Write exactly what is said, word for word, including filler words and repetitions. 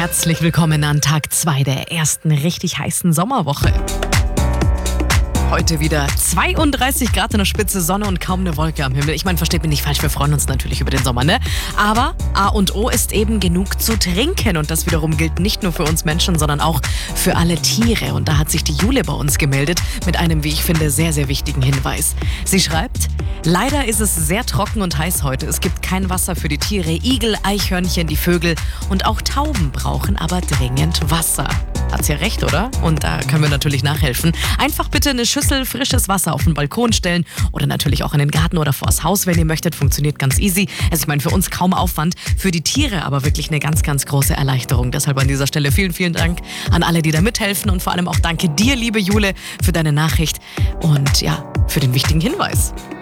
Herzlich willkommen an Tag zwei der ersten richtig heißen Sommerwoche. Heute wieder zweiunddreißig Grad in der Spitze, Sonne und kaum eine Wolke am Himmel. Ich meine, versteht mich nicht falsch, wir freuen uns natürlich über den Sommer, ne? Aber A und O ist eben genug zu trinken. Und das wiederum gilt nicht nur für uns Menschen, sondern auch für alle Tiere. Und da hat sich die Jule bei uns gemeldet mit einem, wie ich finde, sehr, sehr wichtigen Hinweis. Sie schreibt: Leider ist es sehr trocken und heiß heute. Es gibt kein Wasser für die Tiere. Igel, Eichhörnchen, die Vögel und auch Tauben brauchen aber dringend Wasser. Hat sie ja recht, oder? Und da können wir natürlich nachhelfen. Einfach bitte eine Schüssel frisches Wasser auf den Balkon stellen oder natürlich auch in den Garten oder vors Haus, wenn ihr möchtet. Funktioniert ganz easy. Also ich meine, für uns kaum Aufwand, für die Tiere aber wirklich eine ganz, ganz große Erleichterung. Deshalb an dieser Stelle vielen, vielen Dank an alle, die da mithelfen und vor allem auch danke dir, liebe Jule, für deine Nachricht und ja, für den wichtigen Hinweis.